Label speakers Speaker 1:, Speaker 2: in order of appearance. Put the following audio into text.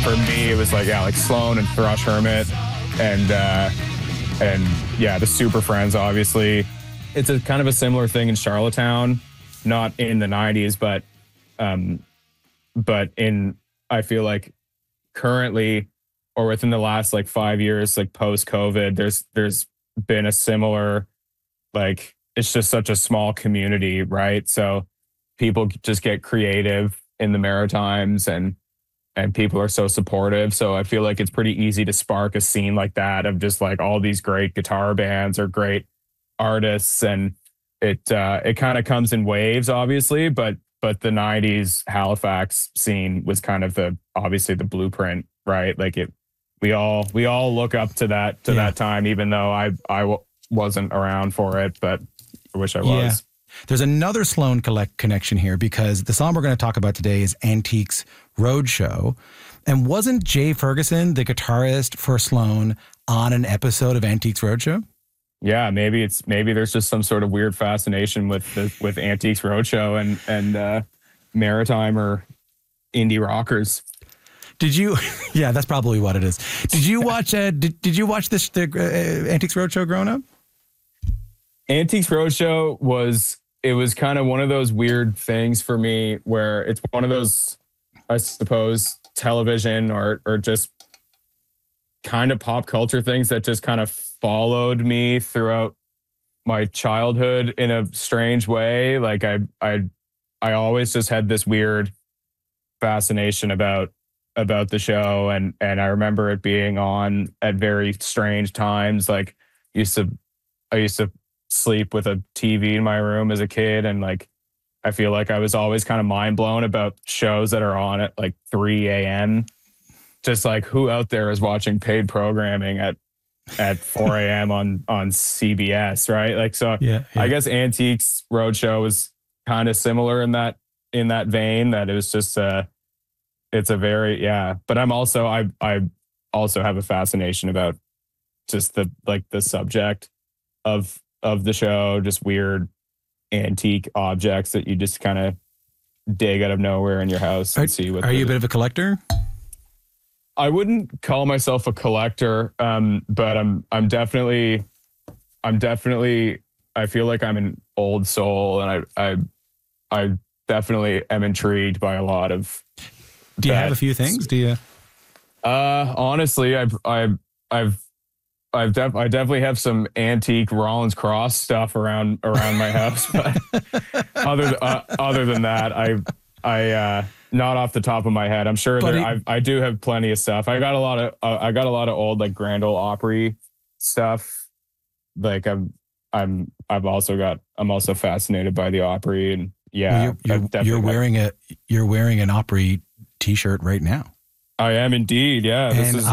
Speaker 1: for me, it was like, yeah, like Sloan and Thrush Hermit and yeah, the Super Friends, obviously. It's a kind of a similar thing in Charlottetown, not in the 90s, but I feel like currently or within the last like 5 years, like post-COVID, there's been a similar, like, it's just such a small community, right? So people just get creative in the Maritimes and people are so supportive. So I feel like it's pretty easy to spark a scene like that of just like all these great guitar bands or great artists. And it kind of comes in waves, obviously, but the 90s Halifax scene was kind of obviously the blueprint, right? Like we all look up to that time, even though I wasn't around for it, but I wish I was.
Speaker 2: Yeah. There's another Sloan connection here because the song we're going to talk about today is Antiques Roadshow. And wasn't Jay Ferguson, the guitarist for Sloan, on an episode of Antiques Roadshow?
Speaker 1: Yeah, maybe there's just some sort of weird fascination with Antiques Roadshow and maritime or indie rockers.
Speaker 2: Did you? Yeah, that's probably what it is. Did you watch? Did you watch the Antiques Roadshow growing up?
Speaker 1: Antiques Roadshow was kind of one of those weird things for me where it's one of those, I suppose, television or just kind of pop culture things that just kind of followed me throughout my childhood in a strange way. Like I always just had this weird fascination about the show, and I remember it being on at very strange times. Like I used to sleep with a TV in my room as a kid, and like I feel like I was always kind of mind blown about shows that are on at like 3 a.m. Just like, who out there is watching paid programming at 4 a.m. on CBS, right? Like, so yeah. I guess Antiques Roadshow was kind of similar in that vein, that it was just it's a very, yeah. But I also have a fascination about just the subject of the show, just weird antique objects that you just kind of dig out of nowhere in your house and see what.
Speaker 2: Are you a bit of a collector?
Speaker 1: I wouldn't call myself a collector, but I'm definitely, I feel like I'm an old soul, and I definitely am intrigued by a lot of.
Speaker 2: Do you have a few things? Do you?
Speaker 1: Honestly, I definitely have some antique Rollins Cross stuff around my house, but other than that, I not off the top of my head. I'm sure I do have plenty of stuff. I got a lot of old like Grand Ole Opry stuff. Like I'm also fascinated by the Opry, and yeah,
Speaker 2: well, you're wearing an Opry t-shirt right now.
Speaker 1: I am indeed. Yeah, this is